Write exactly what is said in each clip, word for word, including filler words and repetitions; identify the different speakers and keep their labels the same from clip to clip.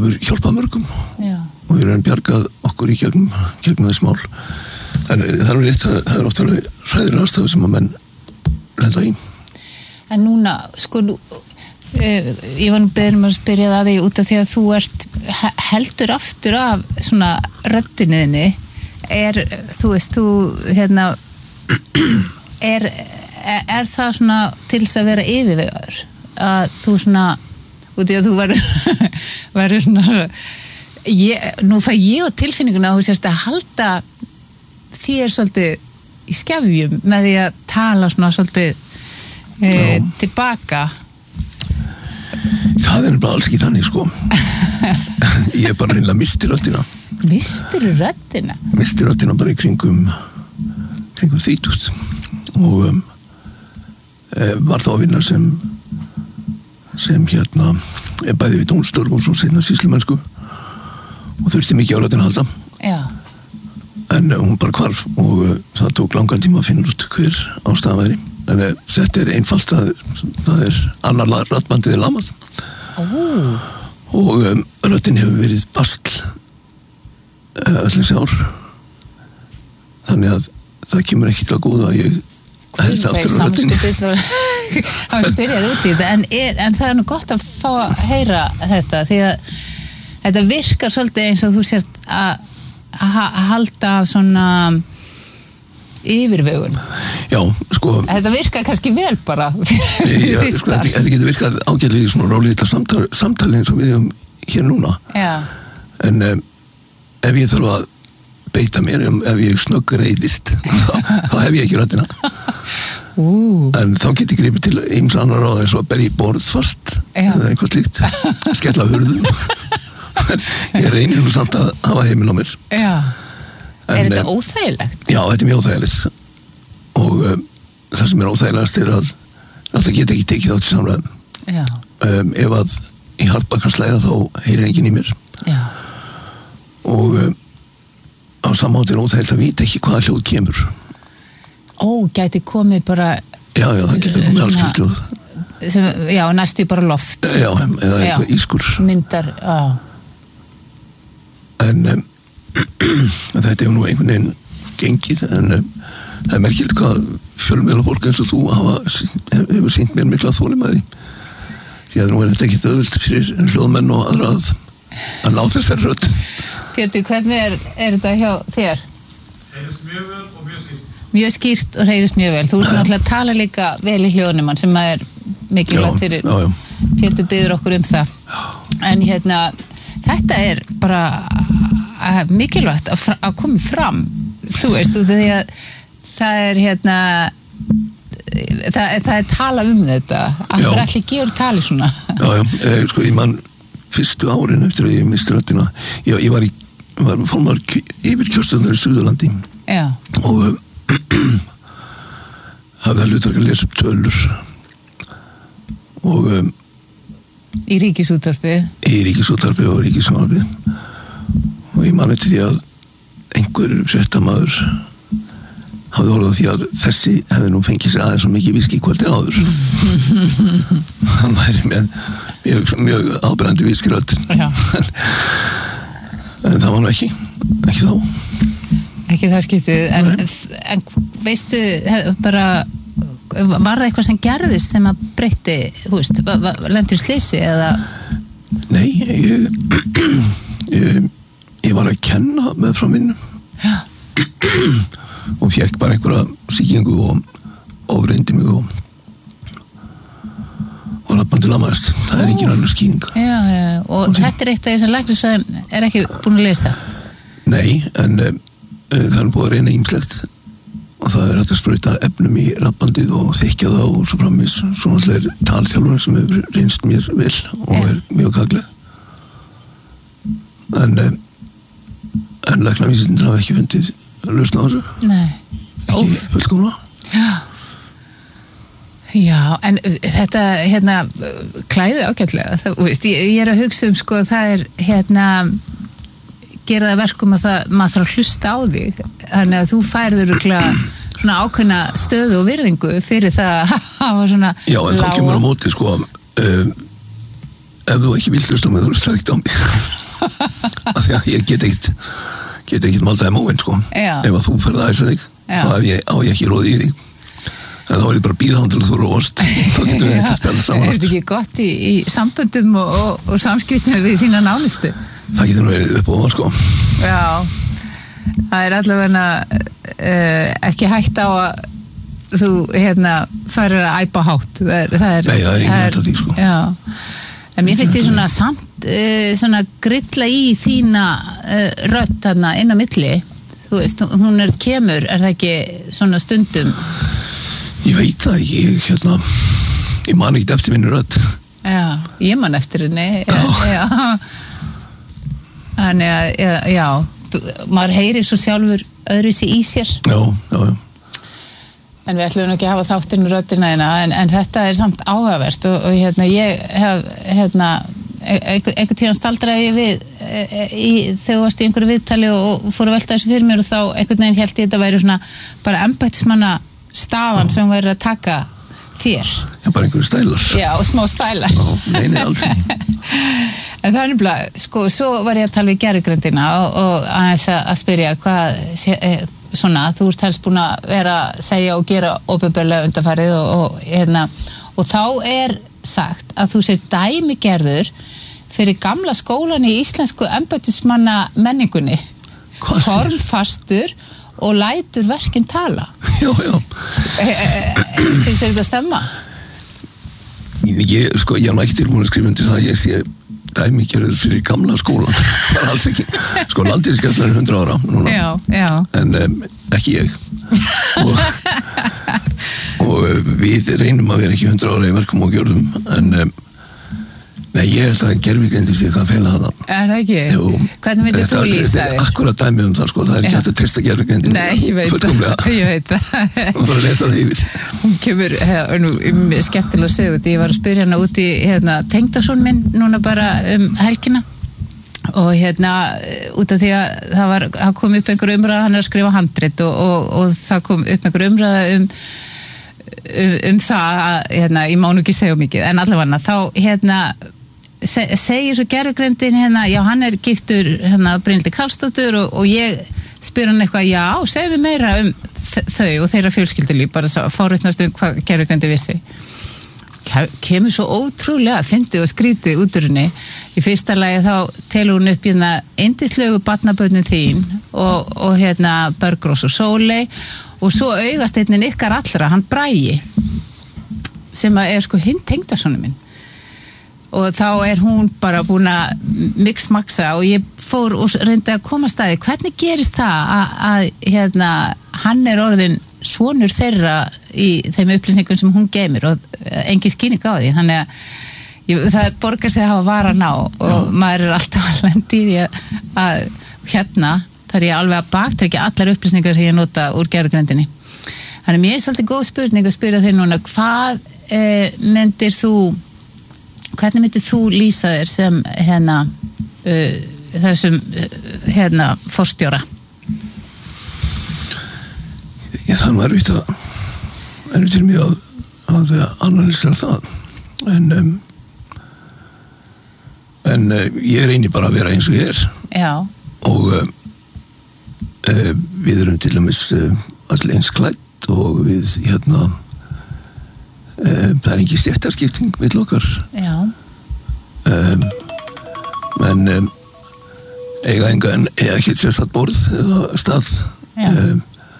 Speaker 1: hefur hjálpað mörgum
Speaker 2: Já.
Speaker 1: og við erum bjargað okkur í gegnum, gegnum þess mál en það er rétt að það er oft alveg hræðilega aðstæður sem að menn lenda í.
Speaker 2: En núna, sko nú, uh, ég var nú beðin um að spyrja það þig út af því að þú ert heldur aftur af svona röddinniðni er, þú veist, þú hérna er, er, er það svona til þess að vera yfirvegaður að þú svona út í að þú var var svona ég, nú fæ ég á tilfinninguna að þú sérst að halda þér svolítið í skefjum með því að tala svona svolítið e, tilbaka.
Speaker 1: Það er bara alls ekki þannig sko ég er bara reynilega misti röddina.
Speaker 2: Mistir röddina?
Speaker 1: Misti röddina bara í kringum kringum þýtust og um, e, var þá að vinna sem sem hérna er bæði við dómstörf og svo seinna sýslumennsku og þurfti mikið á röddina að halda.
Speaker 2: Já.
Speaker 1: En uh, hún bara hvarf og uh, það tók langan tíma að finna út hver ástæðan væri. En uh, þetta er einfalt að það er annar raddbandið er lamað.
Speaker 2: Oh.
Speaker 1: Og um, röddin hefur verið basl uh, öll þessi ár. Þannig að það kemur ekki til að góða að ég held aftur á röddinni.
Speaker 2: Það var spyrjað út í þetta en, er, en það er nú gott að fá að heyra þetta því að þetta virkar svolítið eins og þú sért að að halda svona yfirvegun.
Speaker 1: Já, sko
Speaker 2: þetta virkar kannski vel bara
Speaker 1: já, sko, þetta, þetta getur virkað ágætlega í svona rólítið samtal, samtali eins og við um hér núna.
Speaker 2: Já. En
Speaker 1: um, ef ég þarf að beita mér, ef ég snögg reiðist þá, þá hef ég ekki röddina.
Speaker 2: Uh.
Speaker 1: En þá get ég gripið til eins annar ráð eins og að berja í borð fast eða eitthvað slíkt, skella hurðum ég reynir nú samt að hafa heimil á mér.
Speaker 2: Já.
Speaker 1: En,
Speaker 2: er þetta óþægilegt?
Speaker 1: Já, þetta er mjög óþægilegt og um, það sem er óþægilegast er að það geta ekki tekið þátt í samræðum.
Speaker 2: Já.
Speaker 1: Um, ef að í hartbakkan slæra þá heyrir enginn í mér.
Speaker 2: Já.
Speaker 1: Og um, á samhátt er óþægilegt að vita ekki hvaða hljóð kemur.
Speaker 2: Ó, gæti komið bara
Speaker 1: Já, já, það getur komið alls kyns hljóð.
Speaker 2: Sem, já, næstu bara loft.
Speaker 1: Já, eða eitthvað ískur.
Speaker 2: Myndar, já.
Speaker 1: En um, þetta hefur nú einhvern veginn gengið en um, það er merkilegt hvað fjölmiðla fólk eins og þú hafa, hefur sýnt mér mikla þolinmæði því að nú er þetta ekki auðvelt fyrir hljóðmenn og aðra að, að ná þessar rödd.
Speaker 2: Pétur, hvernig er, er þetta hjá þér?
Speaker 3: Heyrist mjög vel og mjög skýrt.
Speaker 2: Mjög skýrt og heyrist mjög vel. Þú ert náttúrulega að tala líka vel í hljóðnumann sem er mikilvægt fyrir.
Speaker 1: Já, já.
Speaker 2: Pétur biður okkur um það. Já. En hérna, þetta er bara mikilvægt að, að koma fram, þú veist, út af því að það er hérna, það, það er tala um þetta. Það er allir gefur tali svona.
Speaker 1: Já, já, eh, sko, ég man fyrstu árin eftir að ég misti röddina, ég, ég var í, var formar yfir kjörstjórnar í Suðurlandi.
Speaker 2: Já.
Speaker 1: Og hafði að hlutverk að lesa upp tölur og um,
Speaker 2: í Ríkisútvarpi
Speaker 1: í Ríkisútvarpi og Ríkisjónvarpi og ég man eftir því að einhver fréttamaður hafði orðað því að þessi hefði nú fengið sér aðeins svo mikið viski kvöldin áður hann væri með mjög, mjög áberandi viskirödd en, en það var nú ekki ekki þá
Speaker 2: ekki það skiptið, en, en veistu, bara var það eitthvað sem gerðist þegar maður breytti, þú veist, lendur í sleysi eða?
Speaker 1: Nei, ég, ég, ég var að kenna með frá minnum og fekk bara einhverja sýkingu og ofreyndi mig og og raddbandið lamaðist, það er engin annars skýring.
Speaker 2: Já, já, og, og þetta er eitt af því sem læknisfræðin er ekki búin að lesa?
Speaker 1: Nei, en það er búið að reyna ýmslegt og það er hægt að sprauta efnum í raddbandið og þykja það og svo framvís svo náttúrulega er talþjálfurinn sem hefur reynst mér vel og yeah. er mjög gagleg en en læknavísindin hafa ekki fundið lausn á þessu.
Speaker 2: Nei.
Speaker 1: Ekki fullkomlega.
Speaker 2: Já. Já, en þetta hérna klæði ágætlega, það, veist, ég, ég er að hugsa um sko það er hérna gera það verkum að það, maður þarf að hlusta á þig þannig að þú færður örugglega svona ákveðna stöðu og virðingu fyrir það að hafa svona
Speaker 1: Já, en þá kemur á móti sko um, ef þú ekki vilt hlusta á mig, þú hlustar ekkert á mig af því að ég get ekkert get ekkert maldaði móin, sko
Speaker 2: Já.
Speaker 1: ef að þú ferð að æsa þig
Speaker 2: Já.
Speaker 1: þá hef ég, á ég ekki róði í þig en þá er ég bara að bíða hann til að þú róast þá getum við eitthvað að spjalla saman
Speaker 2: Er þetta ekki gott í, í samböndum og, og, og samskiptum við sína nánustu?
Speaker 1: það getur nú verið upp á það, sko
Speaker 2: Já, það er allavega uh, ekki hægt á að þú, hérna, farir að æpa hátt það er, það er,
Speaker 1: Nei, það er ekki hægt á því, sko.
Speaker 2: Já, en mér finnst því svona samt uh, svona grilla í þína uh, rödd þarna inn á milli þú veist, hún er kemur er það ekki svona stundum
Speaker 1: ég veit það ekki, ég, hérna ég man ekki eftir minni rödd
Speaker 2: Já, ég man eftir henni Já, já. Þannig að, já, já þú, maður heyrir svo sjálfur öðruvísi í sér
Speaker 1: já, já, já
Speaker 2: En við ætlum nú ekki að hafa þáttinn með röddina þína, en, en þetta er samt áhugavert og, og hérna ég hef hérna, einhver, einhver tíðan staldraði ég við e, e, í, þegar þú varst í einhverju viðtali og, og fór að velta þessu fyrir mér og þá einhvern veginn held ég þetta væri svona bara embættismanna stafan sem væri að taka þér.
Speaker 1: Já, bara einhverju stælar.
Speaker 2: Já, og smá stælar.
Speaker 1: Já, neini, alls ekki.
Speaker 2: En það er nefnilega, sko, svo var ég að tala við gervigrindina og, og aðeins að spyrja hvað svona, þú ert helst búin að vera að segja og gera opinberlega undanfarið og, og, hérna, og þá er sagt að þú sér dæmigerður fyrir gamla skólan í íslensku embættismanna menningunni formfastur og lætur verkin tala.
Speaker 1: Já, já.
Speaker 2: Finnst þér þetta að stemma?
Speaker 1: Ég, sko, ég er ekki tilbúin að skrifa undir það að ég sé dæmigerður fyrir gamla skólan. Það er alls ekki. Sko, landhelgisgæslan er hundrað ára núna.
Speaker 2: Já, já.
Speaker 1: En um, ekki ég. og, og við reynum að vera ekki hundrað ára í verkum og gjörðum. En um, nei, ég held að gervigreindin sé hvað fela það.
Speaker 2: Er það ekki?
Speaker 1: Jú.
Speaker 2: Hvernig myndir þú lýsa
Speaker 1: þig? Það er akkurat dæmi um það, sko. Það er ekki hægt að treysta gervigreindin.
Speaker 2: Nei, ég veit það. Ég veit það.
Speaker 1: Þú þarf að lesa það yfir.
Speaker 2: Hún kemur, nú, um, skemmtilega sög út. Ég var að spyrja hana út í, hérna, tengdason minn núna bara um helgina. Og hérna, út af því að það var, það kom upp einhver umræða, hann er að skrifa handrit og, og, og það kom upp einhver umræða um um, um það að, hérna, ég má nú ekki segja mikið, en allavega þá, hérna, Se, segir svo gervigreindin hérna, já hann er giftur hérna Brynhildi Karlsdóttur og, og ég spyr hann eitthvað, já, segðu mér meira um þau og þeirra fjölskyldulíf, bara svo fárvitnast um hvað gervigreindi vissi. Kemur svo ótrúlega fyndið og skrítið út úr henni. Í fyrsta lagi þá telur hún upp hérna yndislegu barnabörnin þín og, og hérna Bergrós og Sóley og svo augasteinninn ykkar allra, hann Bragi sem að er sko hinn tengdasonur minn. Og þá er hún bara búin að mixmaxa og ég fór og reyndi að koma að staði. Hvernig gerist það að, að hérna, hann er orðin sonur þeirra í þeim upplýsingum sem hún geymir og engin skýning á því. Þannig að ég, það borgar sig að hafa varan á og Já. Maður er alltaf að lendi í því að, að hérna þar ég alveg að baktryggja allar upplýsingar sem ég nota úr gervigreindinni. Þannig mér er svolítið góð spurning að spyrja þig núna, hvað eh, myndir þú Hvernig myndir þú lýsa þér sem hérna uh, þessum uh, hérna forstjóra?
Speaker 1: Ég það nú erfitt að erfitt til mig að, að analýsa það en um, en uh, ég reyni bara að vera eins og ég er.
Speaker 2: Já. Og
Speaker 1: uh, uh, við erum til dæmis uh, allir eins klædd og við hérna það er ekki stéttaskipting vill okkar
Speaker 2: Já
Speaker 1: um, en um, eiga engan eiga ekki sérstætt borð eða stað um,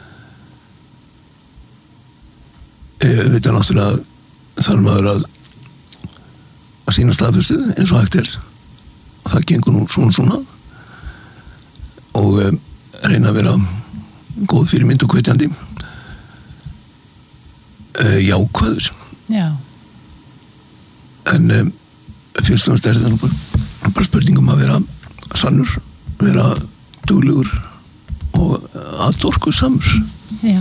Speaker 1: við veitum náttúrulega þarf maður að að sína staðfestu eins og hægt er og það gengur nú svona svona og um, reyna að vera góð fyrir mynd og hvetjandi uh, jákvæður
Speaker 2: Já.
Speaker 1: En um, fyrst og næst er þetta bara, bara spurningum að vera sannur, vera duglegur og aðorkusamur.
Speaker 2: Já.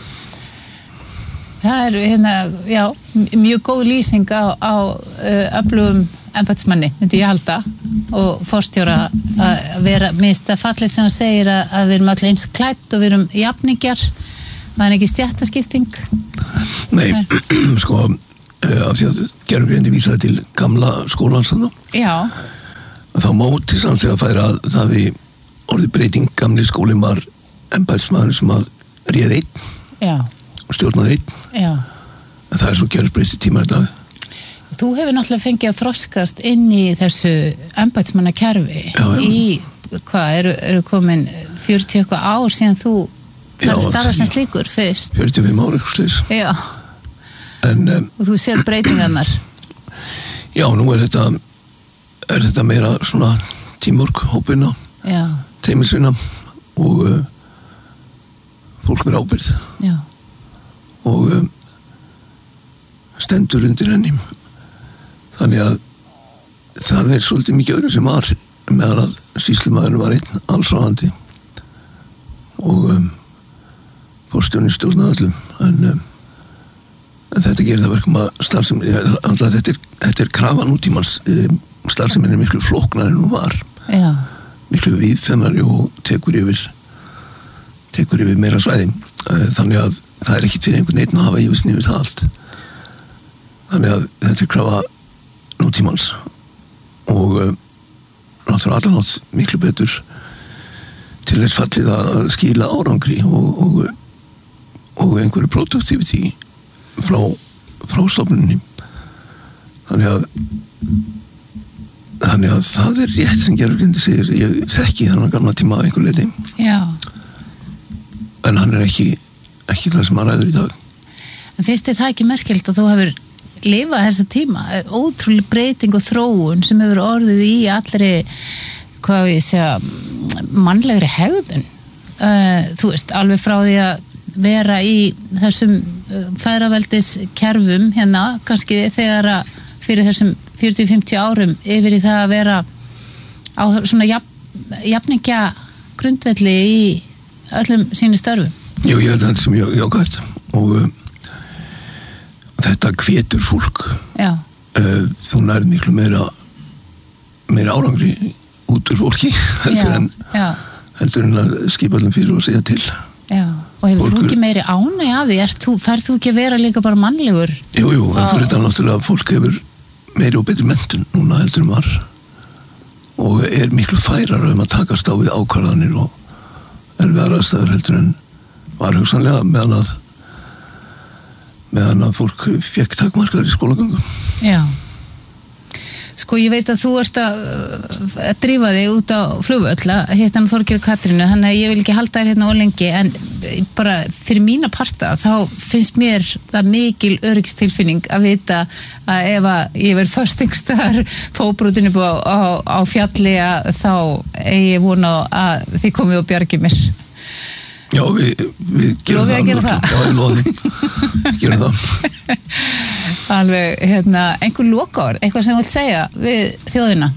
Speaker 2: Það er hérna, já, mjög góð lýsing á, á uh, öflugum embættismanni, myndi ég halda, og forstjóra að vera, minnst að fallið sem hann segir að, að við erum allir eins klædd og við erum jafningjar. Það er ekki stéttaskipting?
Speaker 1: Nei, sko, af því að gerðugreindi vísaði til gamla skólans þarna.
Speaker 2: Já.
Speaker 1: Þá móti sann sig að færa að það við orðið breyting gamli skólinn var embættismaður sem að réð einn
Speaker 2: Já.
Speaker 1: og stjórnaði einn.
Speaker 2: Já.
Speaker 1: En það er svo gerðbreytti tímar í dag.
Speaker 2: Þú hefur náttúrulega fengið að þroskast inn í þessu embættismannakerfi í, hvað, eru, eru komin fjörutíu eitthvað ár síðan þú það starfast sem slíkur fyrst?
Speaker 1: fjörutíu og fimm ár eitthvað slíks.
Speaker 2: Já.
Speaker 1: En, um,
Speaker 2: og þú sér breytingarnar?
Speaker 1: Já, nú er þetta er þetta meira svona tímork, hópina, teimilsvinna og uh, fólk með ábyrgð.
Speaker 2: Já.
Speaker 1: Og um, stendur undir henni. Þannig að það er svolítið mikið öðru sem var meðan að sýslumaðurinn var einn allsráðandi og um, forstjórinn stjórnaði öllum en, um, en þetta gerir það verkum að starfsemi þetta er, þetta er krafa nútímans um, starfsemin er miklu flóknar en hún var.
Speaker 2: Já.
Speaker 1: Miklu víðfeðmari og tekur yfir tekur yfir meira svæði þannig að það er ekki fyrir einhvern einn að hafa yfirsnið við það allt þannig að þetta er krafa nútímans og uh, náttúrulega allan átt miklu betur til þess fallið að skila árangri og, og, og einhverju produktiviti frá, frá stofnunni þannig að þannig að það er rétt sem Gerðurgendi segir ég þekki þannig gamla tíma af einhver leiti
Speaker 2: Já.
Speaker 1: En hann er ekki ekki það sem hann ræður í dag
Speaker 2: En finnst þið það ekki merkilegt að þú hefur lifað þessa tíma, ótrúlega breyting og þróun sem hefur orðið í allri hvað ég segja mannlegri hegðun uh, þú veist, alveg frá því að vera í þessum uh, feðraveldis kerfum hérna, kannski þegar að fyrir þessum fjörutíu til fimmtíu árum yfir í það að vera á svona jafn, jafningja grundvelli í öllum sínu störfum.
Speaker 1: Jú, ég held að þetta sem ég jákvæmt og um, þetta hvetur fólk
Speaker 2: Já.
Speaker 1: Uh, þú nærð miklu meira meira árangri út úr fólki heldur en, heldur en að skipa allir fyrir og segja til
Speaker 2: Já. Og hefur Fólkur... þú ekki meiri ánægja af því þú, ferð þú ekki að vera líka bara mannlegur
Speaker 1: Jú, jú, en fyrir þetta náttúrulega að fólk hefur meiri og betri menntun núna heldur en var og er miklu færar um að takast á við ákvarðanir og erfiðar aðstæður heldur en var hugsanlega meðan að meðan að fólk fekk takmarkar í skólagöngum.
Speaker 2: Já. Sko ég veit að þú ert að, að drífa þig út á flugvöll að hitta hann Þorgeir og Katrínu, þannig að ég vil ekki halda þér hérna ólengi en bara fyrir mína parta þá finnst mér það mikil öryggistilfinning að vita að ef að ég verð först einhverstaðar fóbrútinu á, á, á fjalli að þá eigi vona að þið komið og bjargi mér.
Speaker 1: Já, við, við gerum
Speaker 2: það. Lofið að gera það.
Speaker 1: Já, ég lofi. Gerum það.
Speaker 2: Alveg, hérna, einhver lokaorð, eitthvað sem þú vilt segja við þjóðina?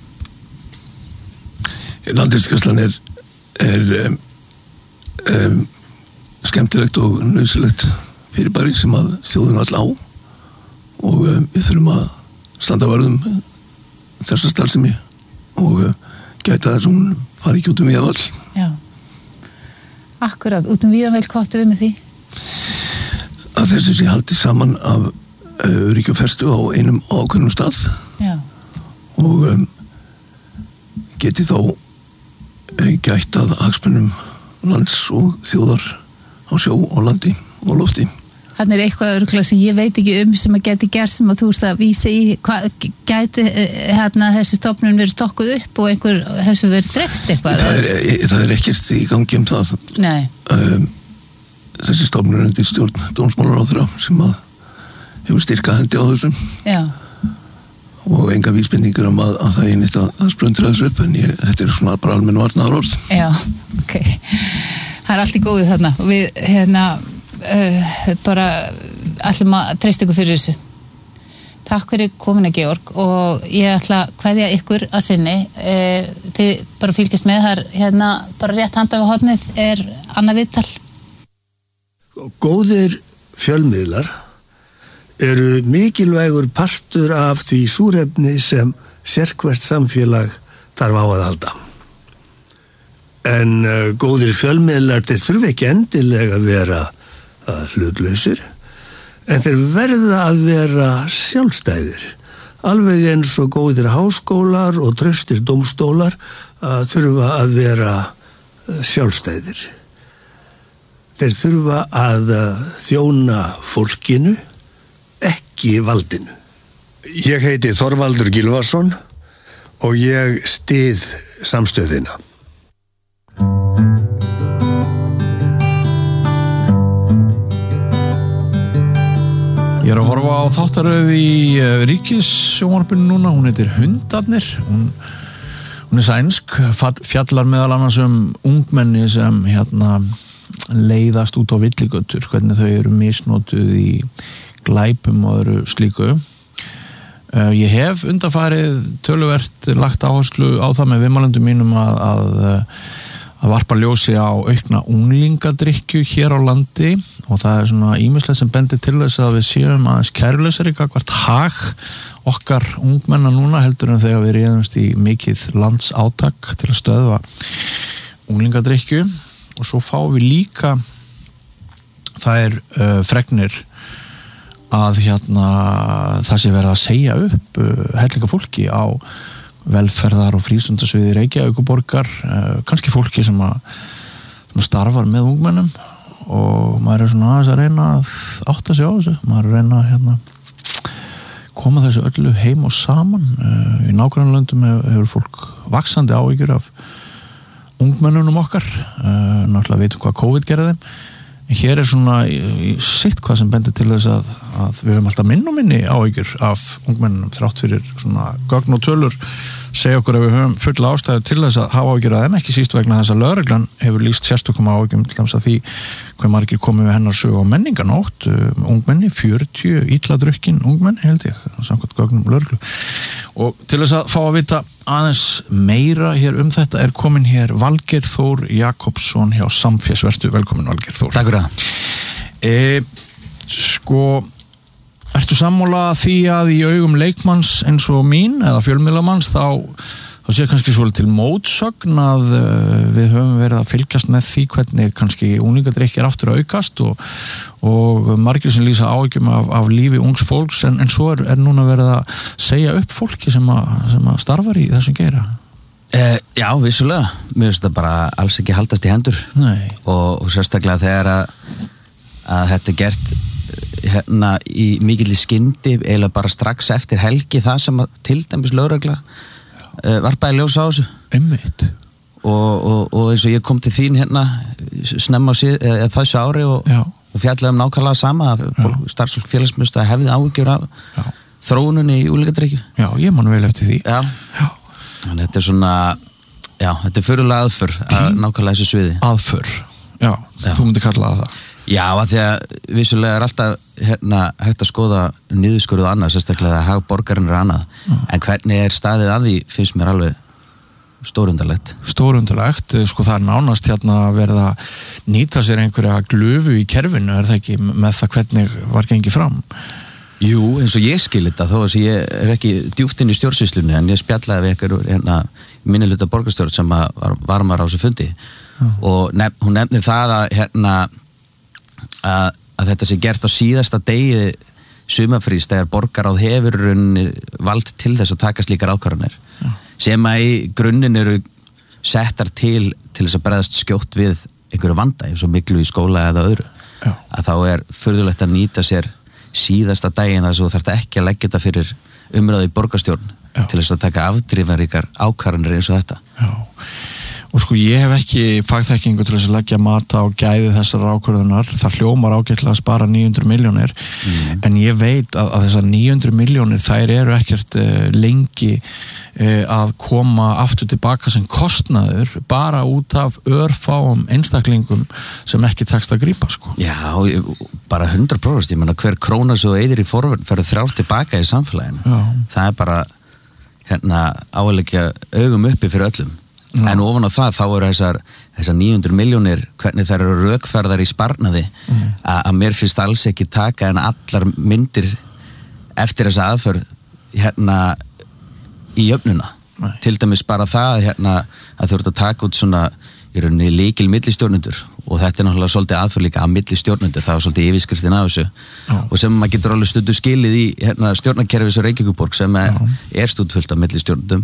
Speaker 1: Landhelgisgæslan er, er um, um, skemmtilegt og nauðsynlegt fyrirbæri sem að þjóðin all á og um, við þurfum að standa vörðum þessa starfsemi og uh, gæta þess að hún fari ekki út um víðavöll.
Speaker 2: Já. Akkurat, út um víðavöll, hvað áttu við með því?
Speaker 1: Að þessu sé haldið saman af öryggi og festu á einum ákveðnum stað.
Speaker 2: Já.
Speaker 1: Og um, geti þá gætt að hagsmunum lands og þjóðar á sjó og landi og lofti.
Speaker 2: Þannig er eitthvað örugglega sem ég veit ekki um sem að geti gerð sem að þú ert að vísa í hvað gæti hérna þessi stofnun verið stokkuð upp og einhver þessu verið drefst eitthvað?
Speaker 1: Það er, það er ekkert í gangi um það.
Speaker 2: Nei.
Speaker 1: Um, þessi stofnun er undir stjórn dómsmálaráðherra sem að hefur styrkað hendi á þessum.
Speaker 2: Já.
Speaker 1: Og enga vísbendingar um að, að það er einnig að, að splundra þessu upp en ég, þetta er svona bara almenn varnaðarorð.
Speaker 2: Já, ok. Það er allt í góðu þarna og við hérna uh, bara ætlum að treysta ykkur fyrir þessu. Takk fyrir komuna Georg og ég ætla að kveðja ykkur að sinni. Uh, þið bara fylgjast með þar hérna bara rétt handa við hornið er annað viðtal.
Speaker 4: Góðir fjölmiðlar eru mikilvægur partur af því súrefni sem sérhvert samfélag þarf á að halda. En uh, góðir fjölmiðlar þeir þurfa ekki endilega að vera uh, hlutlausir. en þeir verða að vera sjálfstæðir, alveg eins og góðir háskólar og traustir dómstólar að þurfa að vera sjálfstæðir. Þeir þurfa að þjóna fólkinu, ekki valdinu. Ég heiti Þorvaldur Gylfason og ég styð samstöðina.
Speaker 5: Ég er að horfa á þáttaröð í Ríkissjónvarpinu núna, hún heitir Hundarnir, hún, hún er sænsk, fjallar meðal annars um ungmenni sem hérna leiðast út á villigötur, hvernig þau eru misnotuð í glæpum og öðru slíku. Ég hef undanfarið töluvert lagt áherslu á það með viðmælendum mínum að, að að varpa ljósi á aukna unglingadrykkju hér á landi og það er svona ýmislegt sem bendir til þess að við séum aðeins kærulausari gagnvart hag okkar ungmenna núna heldur en þegar við réðumst í mikið landsátak til að stöðva unglingadrykkju og svo fáum við líka þær uh, fregnir að hérna það sé verið að segja upp uh, hellinga fólki á velferðar og frístundasviði Reykjavíkurborgar, uh, kannski fólki sem að, sem að starfar með ungmennum og maður er svona aðeins að reyna að átta sig á þessu, maður er að reyna að hérna, koma þessu öllu heim og saman. Uh, í nágrannalöndum hefur, hefur fólk vaxandi áhyggjur af ungmennunum okkar, uh, náttúrulega veitum hvað COVID gerði þeim. Hér er svona í, í sitt hvað sem bendir til þess að, að við höfum alltaf minn og minni áhyggjur af ungmennunum þrátt fyrir svona gögn og tölur segja okkur að við höfum fulla ástæðu til þess að hafa áhyggjur að þeim, ekki síst vegna þess að lögreglan hefur lýst sérstökum áhyggjum til þess að því hver margir komið við hennar sögu á menninganótt, um, ungmenni, fjörutíu illa drukkin ungmenni held ég, samkvæmt gögnum lögreglu. Og til þess að fá að vita aðeins meira hér um þetta er komin hér Valgeir Þór Jakobsson hjá Samfés, vertu velkomin Valgeir Þór.
Speaker 6: Takk fyrir það.
Speaker 5: E, sko, ertu sammála því að í augum leikmanns eins og mín eða fjölmiðlamanns þá þá sé kannski svolítið til mótsögn að uh, við höfum verið að fylgjast með því hvernig kannski unglingadrykki er aftur að aukast og, og margir sem lýsa áhyggjum af, af lífi ungs fólks en, en svo er, er núna verið að segja upp fólki sem að, sem að starfar í þessum geira.
Speaker 6: Eh, já, vissulega. Mér finnst það bara alls ekki haldast í hendur.
Speaker 5: Nei.
Speaker 6: Og, og sérstaklega þegar að, að þetta er gert hérna í mikilli skyndi eiginlega bara strax eftir helgi það sem að til dæmis lögregla uh, varpaði ljós á þessu.
Speaker 5: Einmitt.
Speaker 6: Og, og, og eins og ég kom til þín hérna snemma síð, eða þessu ári og, og fjallaði um nákvæmlega sama að fólk, starfsfólk félagsmiðstöðva hefði áhyggjur af Já. Þróuninni í unglingadrykkju.
Speaker 5: Já, ég man vel eftir því.
Speaker 6: Já.
Speaker 5: Já.
Speaker 6: Þannig þetta er svona, já, þetta er fyrirlega aðför að nákvæmlega þessu sviði.
Speaker 5: Aðför, já, já. Þú myndir kalla það.
Speaker 6: Já, að því að vissulega er alltaf hérna hægt að skoða niðurskurð og annað, sérstaklega að hag borgarinn er annað. Já. En hvernig er staðið að því finnst mér alveg stórundarlegt.
Speaker 5: Stórundarlegt, sko það er nánast hérna að verða að nýta sér einhverja glufu í kerfinu, er það ekki með það hvernig var gengið fram?
Speaker 6: Jú, eins og ég skil þetta þó að ég er ekki djúpt inn í stjórnsýslunni en ég spjallaði við einhver hérna minnihluta borgarstjórn sem var, var maður á þessu fundi Já. Og nef, hún nefnir það að hérna að, að þetta sé gert á síðasta degi sumarfrís þegar borgaráð hefur vald til þess að taka slíkar ákvarðanir sem að í grunninn eru settar til til þess að bregðast skjótt við einhverju vanda eins og miklu í skóla eða öðru Já. Að þá er furðulegt að nýta sér síðasta daginn að þú þarft ekki að leggja þetta fyrir umræðu í borgarstjórn Já. Til þess að taka afdrifaríkar ákvarðanir eins og þetta
Speaker 5: Já. Og sko ég hef ekki fagþekkingu til þess að leggja mata á gæði þessar ákvörðunar, það hljómar ágætlega að spara níu hundruð milljónir mm. en ég veit að, að þessar níu hundruð milljónir þær eru ekkert uh, lengi uh, að koma aftur tilbaka sem kostnaður bara út af örfáum einstaklingum sem ekki tekst að grípa sko.
Speaker 6: Já, bara hundrað prósent, ég menna hver króna svo eyðir í forvörn fyrir þrjár tilbaka í samfélaginu. Já. Það er bara hérna áleggja augum uppi fyrir öllum. Já. En ofan á það þá eru þessar, þessar níu hundruð milljónir hvernig þær eru rökferðar í sparnaði mm. að mér finnst alls ekki taka en allar myndir eftir þessa aðferð hérna í jöfnuna Nei. Til dæmis bara það hérna, að þú ert að taka út svona í rauninni lykil millistjórnendur og þetta er náttúrulega svolítið aðför líka að millistjórnendur, það var svolítið yfirskriftin af þessu Já. Og sem maður getur alveg stundu skilið í hérna, stjórnarkerfis og Reykjavíkurborg sem er, er stúdfullt af millistjórnendum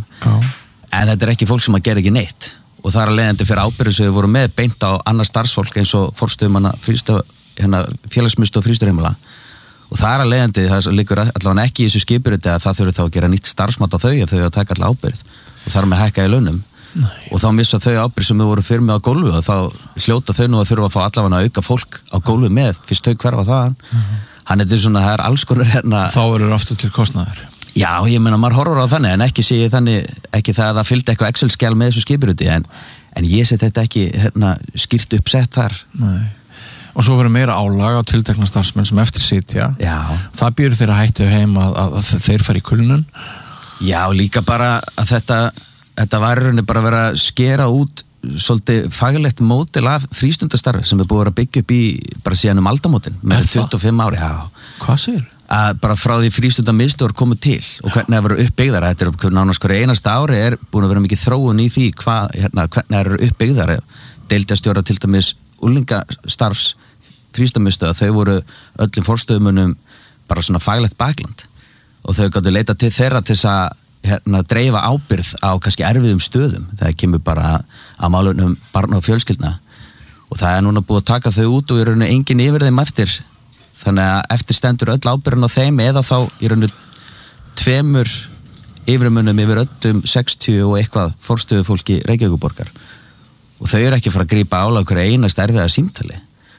Speaker 6: en þetta er ekki fólk sem að gera ekki neitt og það er að leiðandi fyrir ábyrðu sem við vorum með beint á annars starfsfólk eins og forstöðumanna hérna, félagsmiðstöð og frístöðuheimila og það er að leiðandi, það liggur allavega ekki í þessu skipuriti að það þurfi þá að gera nýtt starfsmat á þau ef þau að taka allar ábyrgð og þar með hækka í launum Nei. Og þá missa þau ábyrgð sem þau voru fyrir með á gólfi og þá hljóta þau nú að þurfa að fá allavega að auka fólk á gólfi með fyrst þau hverfa þaðan mm-hmm. Hann er svona, það er alls konar hérna
Speaker 5: Þá eru aftur til kostnaður
Speaker 6: Já, ég meina, maður horfur á þannig en ekki sé ég þannig, ekki það að það fylgdi eitthvað Excel-skjal með þessu skipuriti en, en ég set þetta ekki hérna, skýrt uppsett þar
Speaker 5: Nei. Og svo verður meira álag á tiltekna starfsmenn sem eftir sitja.
Speaker 6: Já.
Speaker 5: Það býður þeirra hættið heim að, að, að þeir fari í kulnun.
Speaker 6: Já, líka bara að þetta, þetta var rauninni bara að vera að skera út svolítið faglegt módel af frístundastarfi sem er búið að vera byggja upp í bara síðan um aldamótin með tuttugu og fimm ári. Já.
Speaker 5: Hvað segir?
Speaker 6: Að bara frá því frístundamiðstöðvar komu til og hvernig það verður uppbyggðar. Þetta er upp nánast hverju einasta ári er búin að vera mikið þróun í því hvað, hérna, hvernig það eru uppbyggðar. Deildastjóra til dæmis úlingastarfs frístundamiðstöðvar, þau voru öllum forstöðumunum bara svona faglegt bakland og þau gátu leita til þeirra til þess að hérna, dreifa ábyrgð á kannski erfiðum stöðum. Það kemur bara að málunum barna og fjölskyldna og það er núna búið að taka þau út og í rauninu enginn yfir þeim eftir. Þannig að eftir stendur öll ábyrgðin á þeim eða þá í rauninu tveimur yfirmunum yfir öllum sextíu og eitthvað forstöðufólki Reykjavíkurborgar og þau eru ekki að fara að grípa álag hverja einast erfiða símtali.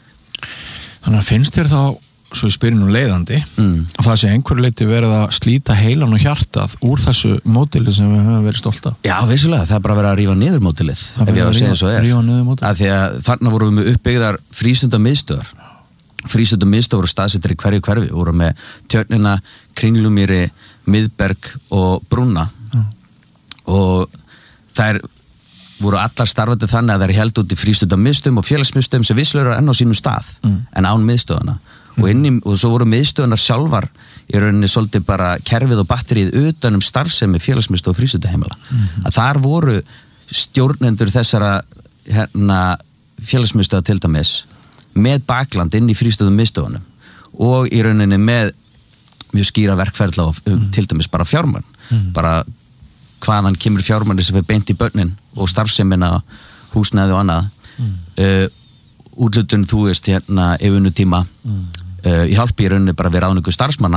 Speaker 5: Þannig að finnst þér þá, svo ég spyrir nú leiðandi, mm. að það sé einhverju leyti verið að slíta heilan og hjartað úr þessu módeli sem við höfum verið stolt af?
Speaker 6: Já, vissulega, það er bara að vera að rífa niður módelið, ef ég á að segja svo er.
Speaker 5: Rífa niður módelið?
Speaker 6: Af því að þarna vorum við með uppbyggðar frístundamiðstöðvar. Frístundamiðstöðvar voru staðsettir í hverju hverfi, voru með Tjörnina, Kringlumýri, Miðberg og Brúna mm. og þær voru allar starfandi þannig að það er held út í frístundamiðstöðum og félagsmiðstöðum sem vissulega eru enn á sínum stað mm. en án miðstöðana mm. og, inni, og svo voru miðstöðunar sjálfar í rauninni svolítið bara kerfið og batterið utan um starfsemi félagsmiðstöð og frístundaheimila mm. að þar voru stjórnendur þessara hérna, félagsmiðstöða til dæmis með bakland inn í frístundamiðstöðunum og í rauninni með mjög skýra verkferðla og mm. til dæmis bara fjármann mm. bara hvaðan kemur fjármagni sem er beint í börnin og starfsemina, húsnæði og annað mm. uh, útlutun þú veist hérna yfirvinnutíma mm. uh, í hálpi í rauninni bara við ráðningu starfsmanna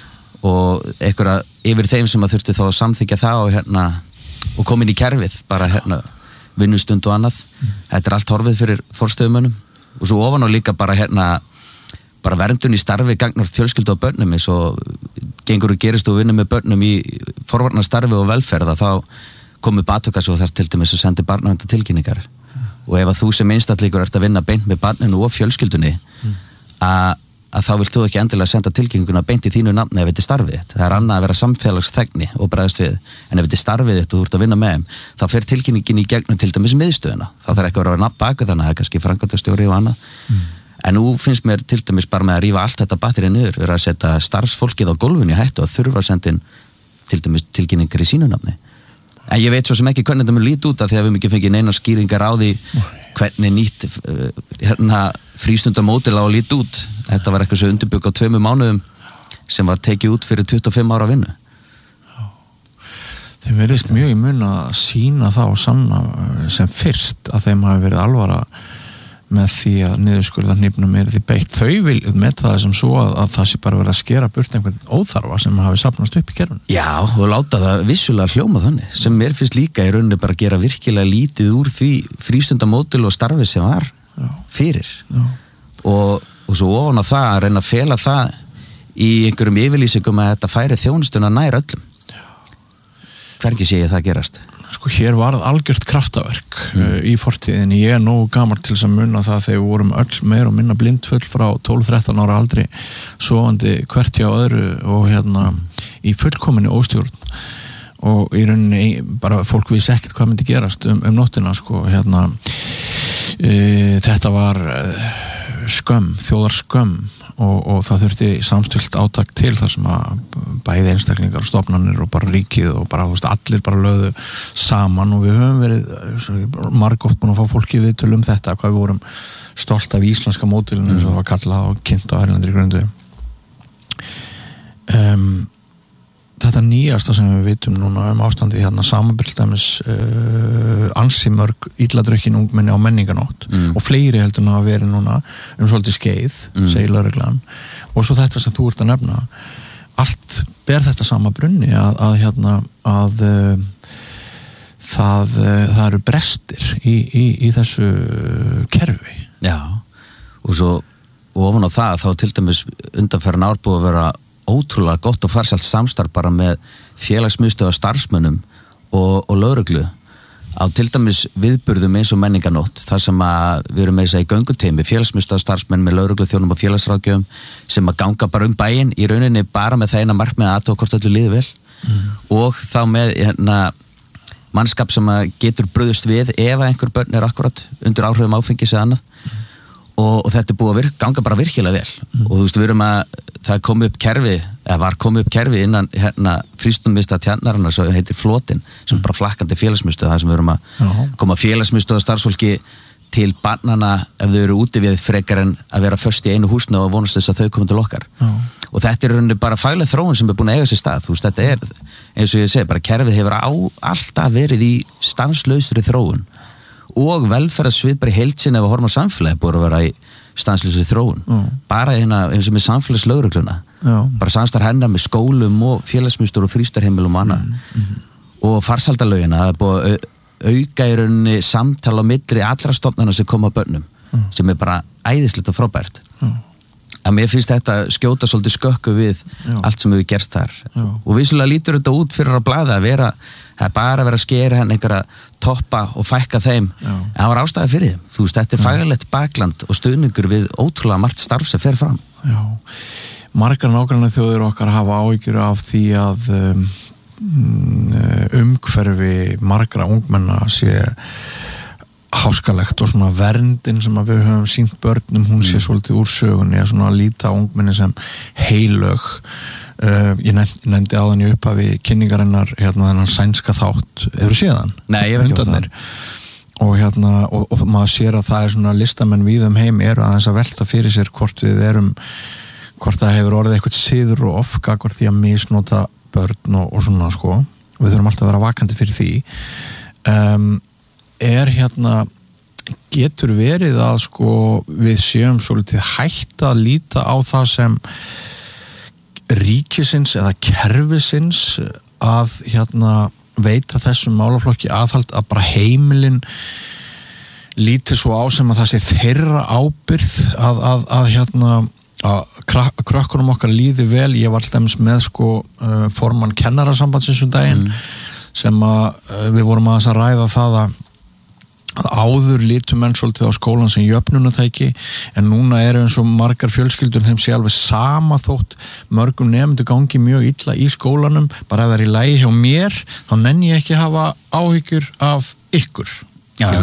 Speaker 6: og einhverja yfir þeim sem að þurfti þá að samþykja það og hérna og komin í kerfið bara hérna vinnustund og annað mm. þetta er allt horfið fyrir forstöðumönnum og svo ofan og líka bara hérna bara verndun í starfi gagnar fjölskyldu á börnum eins og gengur og gerist og vinnur með börnum í forvarnar starfi og velferða þá komið batökas og þar til dæmis að sendi barnavernda tilkynningar mm. og ef að þú sem einstaklingur ert að vinna beint með barninu og fjölskyldunni mm. að, að þá vilt þú ekki endilega senda tilkynninguna beint í þínu nafni ef þetta er starfið þitt. Það er annað að vera samfélagsþegni og bregðast við en ef þetta er starfið þitt og þú ert að vinna með þeim þá fer tilkynningin í gegnum til dæmis miðstöðuna þá þarf ekki að vera nafn baka þannig að það er kannski framkvæmdastjóri og annað mm. En nú finnst mér til dæmis bara með að rífa allt þetta batterið niður, vera að setja starfsfólkið á gólfinu í hættu að þurfa að senda inn til dæmis tilkynningar í sínu nafni. En ég veit svo sem ekki hvernig þetta mun líti út af því að við mikið fengið neina skýringar á því hvernig nýtt hérna, frístundamódel á að líti út. Þetta var eitthvað svo undirbygg á tveimur mánuðum sem var tekið út fyrir tuttugu og fimm ára vinnu.
Speaker 5: Þeim verðist mjög í mun að sína það og sanna sem fyrst að þeim hafi verið alvara með því að niðurskurðarhnífnum er því beitt. Þau vil með það sem svo að, að það sé bara verið að skera burt einhvern óþarfa sem hafi safnast upp í kerfinu.
Speaker 6: Já, og láta það vissulega hljóma þannig, sem mér finnst líka í rauninni bara að gera virkilega lítið úr því frístundamódel og starfi sem var Já. Fyrir. Já. Og, og svo ofan á það að reyna að fela það í einhverjum yfirlýsingum að þetta færi þjónustuna nær öllum. Hvergi sé ég það gerast?
Speaker 5: Sko hér varð algjört kraftaverk mm. uh, í fortíðinni. Ég er nógu gamall til þess að munna það þegar við vorum öll meir og minna blindfull frá tólf þrettán ára aldri sofandi hvert hjá öðru og hérna mm. í fullkominni óstjórn og í rauninni bara fólk vissi ekkert hvað myndi gerast um, um nóttina sko hérna uh, þetta var uh, skömm, þjóðar skömm og, og það þurfti samstillt átak til þar sem að bæði einstaklingar og stofnanir og bara ríkið og bara, þú veist, allir bara lögðu saman og við höfum verið margótt búin að fá fólki viðtöl um þetta, hvað við vorum stolt af íslenska mótilinu eins og það var kallað og kynnt á erlendri grundu. Um, þetta nýjasta sem við vitum núna um ástandið hérna samanbyrldæmis uh, ansi mörg illadrukkin ungmenni á menninganótt mm. og fleiri heldur að vera núna um svolítið skeið, mm. segir lögreglan og svo þetta sem þú ert að nefna allt ber þetta sama brunni að, að hérna að uh, það, uh, það eru brestir í, í, í þessu kerfi.
Speaker 6: Já, og svo og ofan á það þá til dæmis undanferðin ár búið að vera ótrúlega gott og farsælt samstarf bara með félagsmiðstöðvar starfsmönnum og, og lögreglu á til dæmis viðburðum eins og menninganótt þar sem að við erum með þess að í gönguteymi félagsmiðstöðvar starfsmenn með lögreglu þjónum og félagsráðgjöfum sem að ganga bara um bæinn í rauninni bara með það eina markmið að athuga hvort öllu líði vel mm. og þá með hérna, mannskap sem að getur brugðust við ef að einhver börn er akkurat undir áhrifum áfengis eða annað mm. og, og þetta er búið að virka, ganga bara virkilega vel mm. og þú veist við erum að það er komið upp kerfi, eða var komið upp kerfi innan hérna frístundarmiðstöð tjarnarinnar sem heitir Flotin, sem er bara flakkandi félagsmiðstöð, það sem við erum að Já. koma félagsmiðstöð starfsfólki til barnana ef þau eru úti við frekar en að vera föst í einu húsinu og vonast þess að þau komið til okkar Já. og þetta er rauninni bara fagleg þróun sem er búin að eiga sér stað, þú veist þetta er eins og ég segi, bara kerfið hefur á, alltaf verið í stanslausri þróun og velferðarsvið bara í heild sinni ef að horfa á samfélagi búið að vera í stanslausri þróun mm. bara hérna eins og með samfélagslögregluna bara samstarf hennar með skólum og félagsmiðstöðvar og frístarheimilum og annað mm. mm. og farsaldalögina það er búið að auka í rauninni samtala á milli allra stofnana sem koma á börnum mm. sem er bara æðislegt og frábært mm. að mér finnst þetta skjóta svolítið skökku við Já. allt sem hefur gerst þar Já. og vissulega lítur þetta út fyrir að blaða að vera það er bara að vera að skera henn einhverja toppa og fækka þeim Já. en það var ástæði fyrir þeim, þú veist, þetta er faglegt bakland og stuðningur við ótrúlega margt starf sem fer fram.
Speaker 5: Já, margar nágrannar þjóðir okkar hafa áhyggjur af því að um, umhverfi margra ungmenna sé háskalegt og svona verndin sem að við höfum sýnt börnum, hún sé svolítið úr sögunni að svona líta ungmenni sem heilög. Uh, ég nefndi, nefndi á þannig upp að við kynningarinnar hérna þennan sænska þátt eru síðan
Speaker 6: Nei, ég veit ekki það
Speaker 5: og hérna, og, og maður sér að það er svona listamenn víð um heim eru aðeins að velta fyrir sér hvort við erum hvort það hefur orðið eitthvað siður og ofka hvort því að misnota börn og, og svona sko, og við þurfum alltaf að vera vakandi fyrir því um, er hérna getur verið að sko við séum svolítið hætt að líta á það sem ríkisins eða kerfisins að hérna veita þessum málaflokki aðhald að bara heimilin líti svo á sem að það sé þeirra ábyrgð að, að, að hérna að krökkunum okkar líði vel. Ég var alltaf með sko uh, formann kennarasambandsins um daginn mm. sem að uh, við vorum aðeins að ræða það að að áður lítu menn svolítið á skólan sem jöfnunatæki en núna eru eins og margar fjölskyldur þeim sé alveg sama þótt mörgum nefndu gangi mjög illa í skólanum bara ef það er í lagi hjá mér þá nenni ég ekki að hafa áhyggjur af ykkur ja.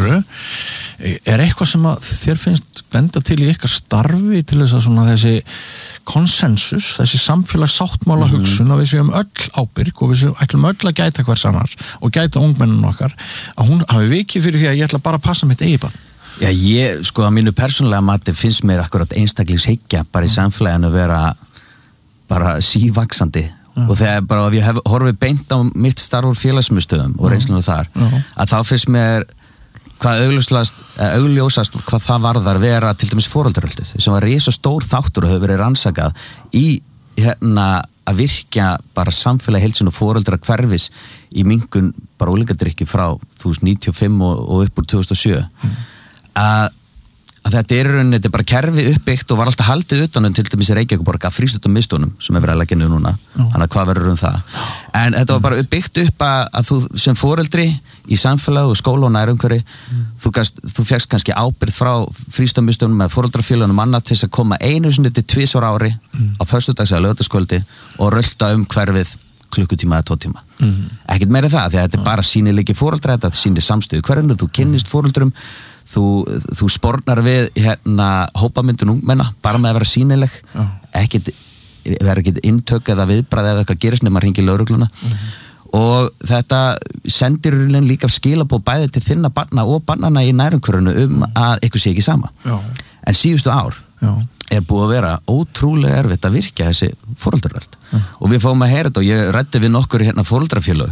Speaker 5: Er eitthvað sem að þér finnst benda til í ykkar starfi til þess að svona þessi konsensus, þessi samfélagssáttmála mm-hmm. hugsun að við séum öll ábyrg og við séum ætlum öll að gæta hvers annars og gæta ungmenninu okkar að hún hafi vikið fyrir því að ég ætla bara að passa mitt eigi barn.
Speaker 6: Já, ég, sko, að mínu persónulega mati finnst mér akkurat einstaklingshyggja bara í samfélaginu vera bara sívaxandi mm. og þegar bara ef ég hef, horfið beint á mitt starf úr félagsmiðstöðum og reynslunum þar mm. að þá finnst mér hvað augljósast hvað það varðar vera til dæmis foreldraröldið sem var risa stór þáttur og hefur verið rannsakað í hérna að virkja bara samfélagi heilsun og foreldra hverfis í minnkun bara úlingadrykki frá þú veist níutíu og fimm og, og upp úr tvö þúsund og sjö mm. að að þetta er rauninni, þetta er bara kerfi uppbyggt og var alltaf haldið utanum til dæmis í Reykjavíkurborg af frístundum mistunum sem er verið að leggja niður núna þannig að hvað verður um það en þetta var bara uppbyggt upp að, að þú sem foreldri í samfélag og skóla og nærumhverfi mm. þú, þú fékkst kannski ábyrgð frá frístundum mistunum með foreldrafélagum annað til þess að koma einu sinni til tvisvar ári mm. á föstudags eða laugardagskvöldi og rölda um hverfið klukkutíma eða tvo tíma
Speaker 5: Mhm.
Speaker 6: ekkert meira það, því að þetta er bara sýnileiki foreldra, þetta sýnir samstöðu hverjum, þú kynnist foreldrum, þú, þú spornar við hérna hópamyndun ungmenna, bara með að vera sýnileg
Speaker 5: Já.
Speaker 6: ekkert vera ekkert inntök eða viðbrað eða eitthvað gerist nema að hringi lögregluna og þetta sendir líka skilabóð bæði til þinna barna og barnana í nærumhverfinu um að eitthvað sé ekki sama
Speaker 5: Já.
Speaker 6: en síðustu ár
Speaker 5: Já.
Speaker 6: er búið að vera ótrúlega erfitt að virkja þessi foreldrarveld og við fáum að heyra þetta og ég ræddi við nokkur hérna foreldrafélög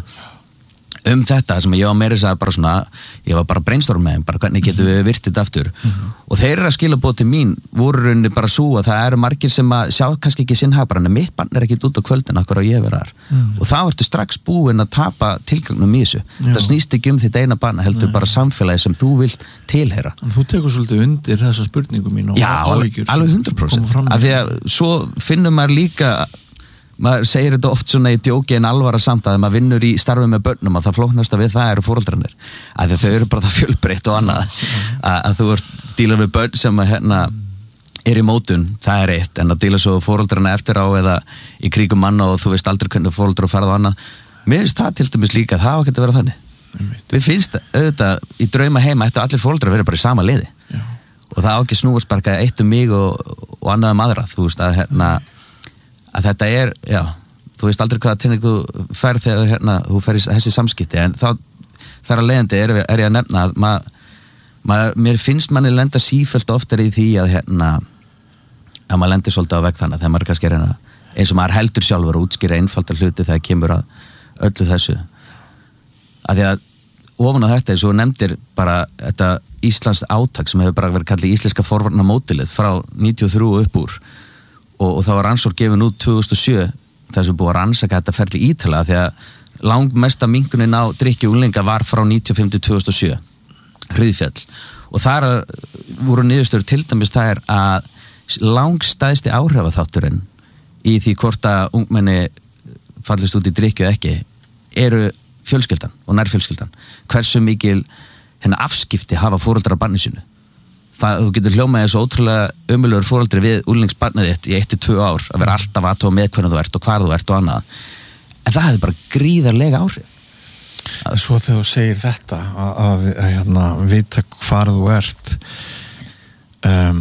Speaker 6: um þetta sem ég var meira að bara svona ég var bara brainstorm með þeim, bara hvernig getum við virkt þetta aftur og þeir eru að skilabóð til mín voru rauninni bara svo að það eru margir sem að sjá kannski ekki sinn hag bara en mitt barn er ekki út á kvöldin akkur á ég vera þar og þá ertu strax búin að tapa tilgangnum í þessu það snýst ekki um þitt eina barn heldur bara samfélagi sem þú vilt tilheyra.
Speaker 5: En þú tekur svolítið undir þessa spurningu mín og
Speaker 6: Já, alveg,
Speaker 5: áhyggjur
Speaker 6: alveg
Speaker 5: sem
Speaker 6: hundrað prósent
Speaker 5: koma fram
Speaker 6: af því að svo finnur maður líka maður segir þetta oft svona í djóki en alvara samt að maður vinnur í starfi með börnum og það flóknasta við það eru foreldrarnir af því að þau eru bara það fjölbreytt og annað að, að þú ert dílar við börn sem að, hérna, er í mótun, það er eitt en að díla svo foreldrarna eftir á eða í kringum manna og þú veist aldrei hvernig foreldrar farið og annað, mér finnst það til dæmis líka það á ekki að vera þannig við finnst auðvitað í drauma heima ættu allir foreldrar verið bara í sama liði
Speaker 5: Já.
Speaker 6: og það á ekki snúast bara eitt um mig og, og annað um aðra þú veist að hérna að þetta er, já, þú veist aldrei hvaða tinning þú fær þegar hérna, þú fær í þessi samskipti, en þá þar að leiðandi er, er ég að nefna að mað, mað, mér finnst manni lenda sífellt oftar í því að hérna að maður lendir svolítið á vegg þannig þegar maður kannski er hérna, eins og maður heldur sjálfur að útskýra einfaldar hluti þegar kemur að öllu þessu að því að ofan á þetta eins og nefndir bara þetta Íslands átak sem hefur bara verið kallið íslenska forvarna mótilið frá níutíu og þrjú upp úr og, og það var rannsókn gefin út tvö þúsund og sjö þar sem búið að rannsaka þetta ferli ítala því að langmesta minkunin á drykki unglinga var frá níutíu og fimm til tvö þúsund og sjö hryðfjall og þar voru niðurstöður til dæmis það er að langstæðsti áhrifaþátturinn í því hvort að ungmenni fallist út í drykki og ekki eru fjölskyldan og nærfjölskyldan hversu mikil hérna afskipti hafa foreldrar barni sínu það, þú getur hljómaði svo ótrúlega ömurlegur foreldri við úrlingsbarnið þitt í eitt til tvö ár að vera alltaf aðtóa með hvernig þú ert og hvar þú ert og annað en það hefur bara gríðarlega áhrif
Speaker 5: Svo þegar þú segir þetta að, að, að hérna, vita hvar þú ert um,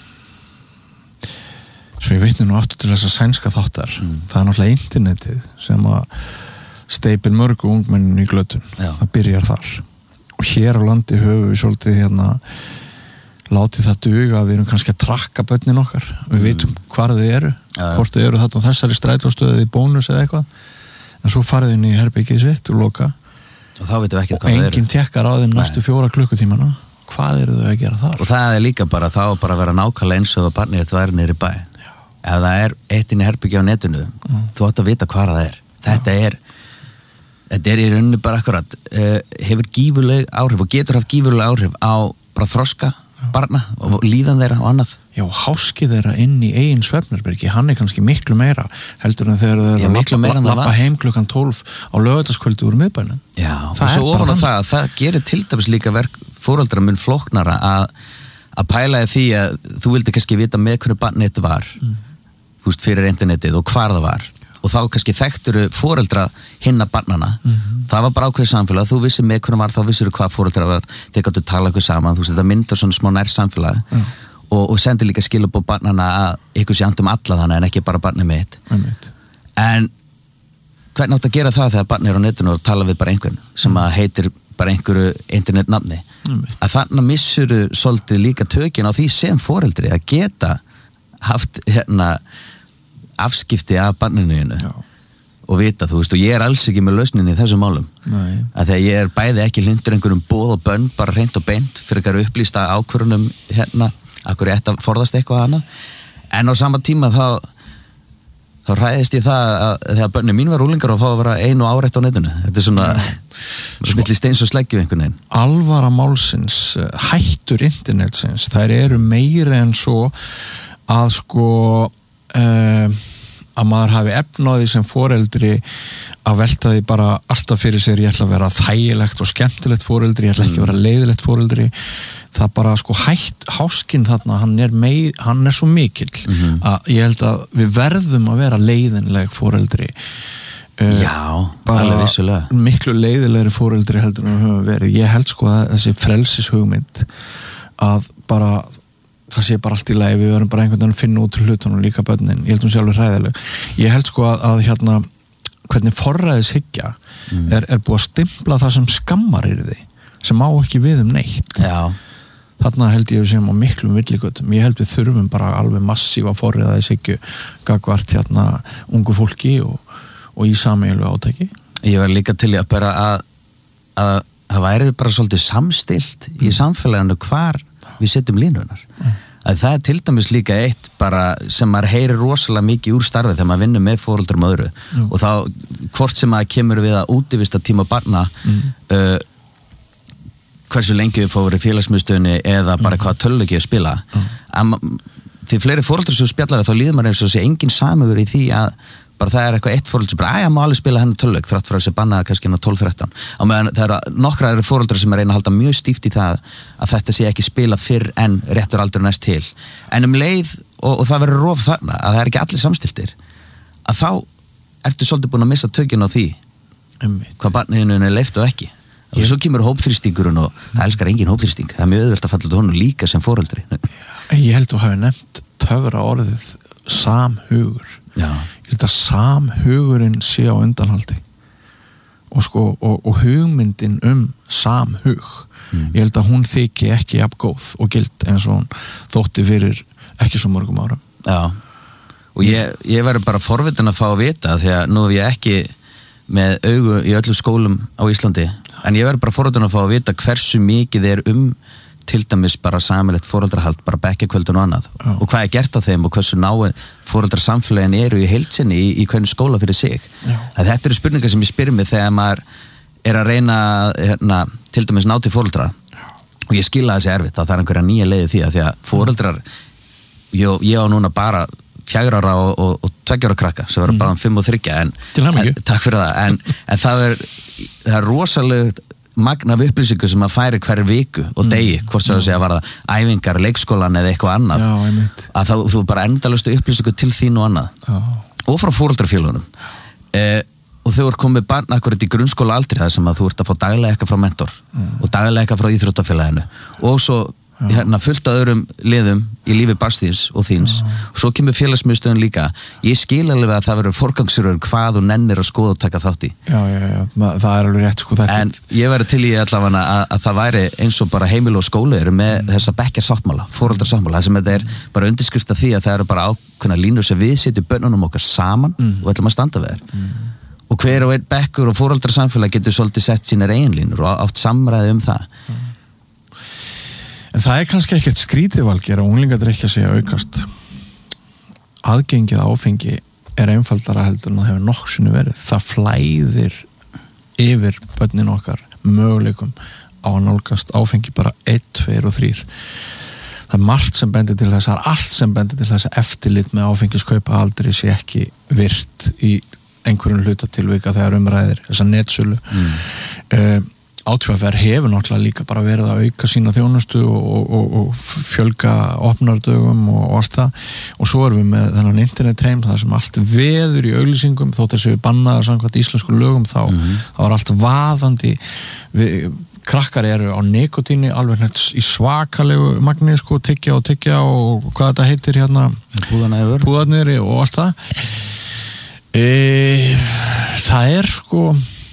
Speaker 5: svo ég veitni nú aftur til þess að sænska þáttar mm. það er náttúrulega internetið sem að steipir mörgu ungmennin í glötun
Speaker 6: Já.
Speaker 5: það byrjar þar og hér á landi höfum við svolítið hérna látið það duga að við erum kannski að trakka börnin okkar við mm. veitum hvar þau eru
Speaker 6: ja.
Speaker 5: hvort þau eru þarna á þessari strætóstöðu í bónus eða eitthvað en svo farið inn í herbergið sitt og loka
Speaker 6: og þá veitum við ekki
Speaker 5: og enginn tekkar á þeim næstu fjóra klukkutímana hvað eru þau að gera þar
Speaker 6: og það er líka bara þá bara að vera nákvæmlega eins og að barnið þetta væri niður í bæ Já. ef það er eitt inn í herbergi á netinu mm. þú átt að vita hvar það er þetta Já. er þetta er í rauninni bara akkurat uh, hefur gífurleg áhrif og getur haft gífurleg áhrif á bara þroska barna og líðan þeirra og annað
Speaker 5: Já, háski þeirra inn í eigin svefnherbergi hann er kannski miklu meira heldur en þegar þeir eru að lappa heim klukkan tólf á laugardagskvöldi úr miðbænum
Speaker 6: Já, það og svo ofan á það það gerir til dæmis líka verk foreldra mun flóknara að að pæla því að þú vildi kannski vita með hvernig barnið þetta var mm. þú veist fyrir internetið og hvar það var og þá kannski þekkturu foreldra hinna barnana mm-hmm. það var bara ákveðið samfélag þú vissir með hvernig var þá vissir hvað foreldra var þeir gáttu tala eitthvað saman þú veist þetta myndar svona smá nær samfélag mm. og, og sendir líka skilabóð barnana að ykkur sé andum alla þannig en ekki bara barnið mitt
Speaker 5: mm.
Speaker 6: en hvernig átt að gera það þegar barnið er á netinu og tala við bara einhvern sem að heitir bara einhverju internetnafni mm. að þannig missuru svolítið líka tökin á því sem foreldri að geta haft hérna afskipti af barninu og vita, þú veist, og ég er alls ekki með lausninni í þessum málum
Speaker 5: Nei.
Speaker 6: að þegar ég er bæði ekki hlindur einhverjum bóð og bönn bara hreint og beint fyrir að upplýsta ákvörunum hérna, akkur ég ætti að forðast eitthvað annað en á sama tíma þá þá ræðist ég það að þegar bönni mín var úlingar og fá að vera einu áreitt á netinu þetta er svona milli steins og sleggju einhvern veginn
Speaker 5: Alvara málsins, hættur internetsins, þær eru meiri en svo að sko um, að maður hafi efnaði sem foreldri að velta því bara alltaf fyrir sér ég ætla að vera þægilegt og skemmtilegt foreldri ég ætla ekki að vera leiðilegt foreldri það bara sko hætt háskinn þarna hann er, meir, hann er svo mikill mm-hmm. að ég held að við verðum að vera leiðinleg foreldri
Speaker 6: Já, alveg vissulega.
Speaker 5: Miklu leiðilegri foreldri heldur en við höfum verið. Ég held sko að þessi frelsishugmynd að bara það sé bara allt í lagi, við verðum bara einhvern veginn að finna út hlutunum líka börnin, ég held hún sé alveg hræðileg. Ég held sko að, að hérna hvernig forræðishyggja mm. er, er búið að stimpla það sem skammar yrði, sem á ekki við um neitt.
Speaker 6: Já.
Speaker 5: Þarna held ég við sem á miklum villigötum. Ég held við þurfum bara alveg massífa forræðishyggju gagvart hérna ungu fólki og, og í sameiginlegu átaki.
Speaker 6: Ég var líka til í að bara að, að það væri bara svolítið samstilt mm. í samfélaginu hvar við setjum línunar. Mm. Að það er til dæmis líka eitt bara sem maður heyrir rosalega mikið úr starfið þegar maður vinnur með foreldrum og öðru mm. og þá hvort sem maður kemur við að útivista tíma barna mm. uh, hversu lengi við fórum í félagsmiðstöðinni eða bara mm. hvað töluleiki að spila mm. því fleiri foreldrar sem spjallar þá líður maður eins og sé engin samhugur í því að bara það er eitthvað eitt foreldrar sem bara, að ég má alveg spila hennar töluleik þrátt fyrir að sé bannaða kannski inn á tólf þrettán á meðan það eru nokkra eru foreldrar sem er reyna að halda mjög stíft í það að þetta sé ekki spila fyrr en réttur aldur næst til en um leið, og, og það verður rof þarna að það er ekki allir samstiltir að þá ertu svolítið búin að missa tökinn á því um, hvað barniðinu er leyft og ekki og svo kemur hópþrýstingurinn og það elskar engin hópþrýsting það er mjög auðvelt að falla til honum líka sem foreldri.
Speaker 5: Ég held þú hafi nefnt töfra orðið samhugur. Já. Ég held að samhugurinn sé á undanhaldi og sko og, og hugmyndin um samhug mm. ég held að hún þyki ekki jafn góð og gild eins og hún þótti fyrir ekki svo mörgum árum.
Speaker 6: Já, og ég, ég verður bara forvitin að fá að vita því að nú hef ég ekki með augu í öllum skólum á Íslandi en ég verður bara forvitin að fá að vita hversu mikið er um til dæmis bara sameiginlegt foreldrahald, bara bekkjakvöldun og annað Já. Og hvað er gert á þeim og hversu náið foreldrasamfélagin eru í heildsinni í, í hvernig skóla fyrir sig. Þetta eru spurningar sem ég spyr mig þegar maður er að reyna hérna, til dæmis ná til foreldra Já. Og ég skila þessi erfitt að það er einhverja nýja leiði því að því að foreldrar ég, ég á núna bara fjögur ára og, og, og tveggja ára krakka sem verður mm. bara um fimm og þriggja en, en takk fyrir það en, en það er það er rosalega magna af upplýsingu sem að færi hverju viku og degi, mm. hvort svo að segja var það æfingar, leikskólan eða eitthvað annað
Speaker 5: Já,
Speaker 6: að það, þú bara endalastu upplýsingu til þín og annað Já. Og frá foreldrafélögunum eh, og þau eru komið barn akkurat í grunnskóla aldrei það sem að þú ert að fá daglega eitthvað frá mentor mm. og daglega eitthvað frá íþróttafélaginu og svo hérna, fullt af öðrum liðum í lífi barnsþíns og þíns Já. Og svo kemur félagsmiðstöðin líka ég skil alveg að það verður forgangsröður hvað þú nennir að skoða og taka þátt í
Speaker 5: Já, já, já, það er alveg rétt sko þetta
Speaker 6: en ég verður til í allavega að, að það væri eins og bara heimil og skóli eru með mm. þessa bekkjarsáttmála, foreldrasáttmála sem þetta er bara undirskrift af því að það eru bara ákveðna línur sem við setjum börnunum okkar saman mm. og ætlum að standa við þær mm. og hver og einn bekkur og foreldrasamfélag getur svolítið sett sínar eiginlínur og átt samræði um það
Speaker 5: mm. En það er kannski ekkert skrítið Valgeir að unglingadrykkja sig að aukast. Aðgengið áfengi er einfaldara heldur en það hefur nokksunni verið. Það flæðir yfir börnin okkar möguleikum á að nálgast áfengi bara einn, tveir og þrír. Það er margt sem bendir til þess, það er allt sem bendir til þess að eftirlit með áfengiskaupa aldrei sé ekki virt í einhverjum hlutatilvika þegar umræðir þessa netsölu. Mm. Uh, Átfjafær hefur náttúrulega líka bara verið að auka sína þjónustu og, og, og fjölga opnardögum og, og allt það og svo erum við með þennan internetheim það sem allt veður í auglýsingum þótt þess að við bannaðar samkvæmt íslensku lögum þá mm-hmm. það var allt vaðandi við, krakkar eru á nikotíni alveg nætt í svakalegu magni sko, tyggja og tyggja og hvað þetta heitir hérna púðarnir og allt það e, það er sko